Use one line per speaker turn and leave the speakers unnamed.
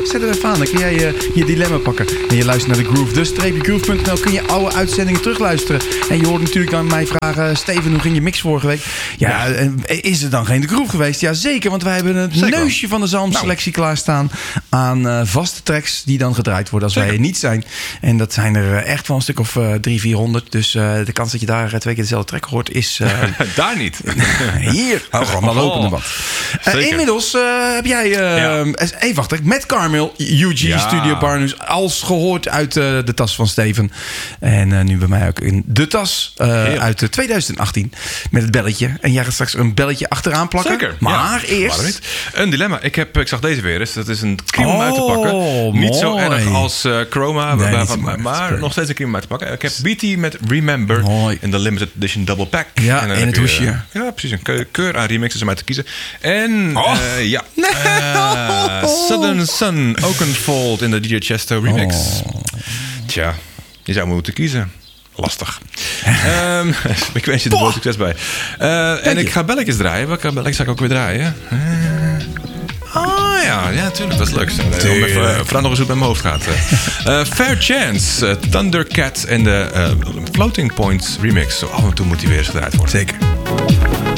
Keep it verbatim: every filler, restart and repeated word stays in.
zet er even aan. Dan kun jij uh, je dilemma pakken. En je luistert naar de Groove. Dus streepje groove punt n l kun je oude uitzendingen terugluisteren. En je hoort natuurlijk aan mij vragen... Steven, hoe ging je mix vorige week? Ja, ja. Is er dan geen de Groove geweest? Ja, zeker. Want wij hebben het zeker neusje wel van de zalmselectie nou. klaarstaan... aan uh, vaste tracks die dan gedraaid worden als zeker. wij er niet zijn. En dat zijn er uh, echt wel een stuk of uh, drie, vierhonderd. Dus uh, de kans dat je daar uh, twee keer dezelfde track hoort is... Uh,
daar niet.
Hier. Hou gewoon maar lopende wat. Uh, inmiddels uh, heb jij... Uh, ja. Hey, wacht. Met Carmel, U G ja. Studio Partners... als gehoord uit uh, de tas van Steven. En uh, nu bij mij ook in de tas uh, uit uh, twintig achttien. Met het belletje. En jij gaat straks een belletje achteraan plakken.
Zeker.
Maar
ja.
eerst...
Niet. Een dilemma. Ik, heb, ik zag deze weer eens. Dat is een crime om
oh,
uit te pakken. Niet
mooi.
zo erg als uh, Chroma.
Nee,
waarvan, maar maar nog steeds een crime om uit te pakken. Ik heb B T met Remember.
Mooi.
In de limited edition double pack.
Ja, en in het hoesje.
Uh, ja, precies. Een keur aan remixes om uit te kiezen. En oh. uh, ja. Uh, Southern Sun Oakenfold in de D J Chesto remix. Oh. Tja, je zou moeten kiezen. Lastig. um, ik wens je er veel succes bij. Uh, en ik ga belletjes draaien. Welke belletjes ga ik ook weer draaien? Uh, oh ja, ja, tuurlijk. Dat is leuk. Om even uh, vooral nog eens hoe het met mijn hoofd gaat. Uh, Fair Chance, uh, Thundercat en de uh, Floating Points remix. Zo af en toe moet die weer eens gedraaid worden.
Zeker.